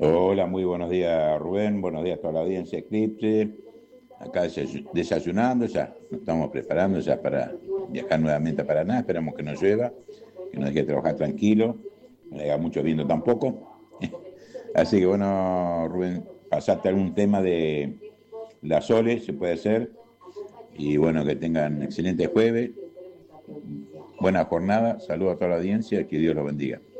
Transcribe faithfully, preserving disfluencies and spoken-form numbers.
Hola, muy buenos días Rubén, buenos días a toda la audiencia Eclipse. Acá desayu- desayunando, ya nos estamos preparando ya para viajar nuevamente a Paraná. Esperamos que no llueva, que nos deje trabajar tranquilo, no le haga mucho viento tampoco. Así que bueno, Rubén, pasate algún tema de la Sole, se puede hacer. Y bueno, que tengan excelente jueves, buena jornada, saludos a toda la audiencia, que Dios los bendiga.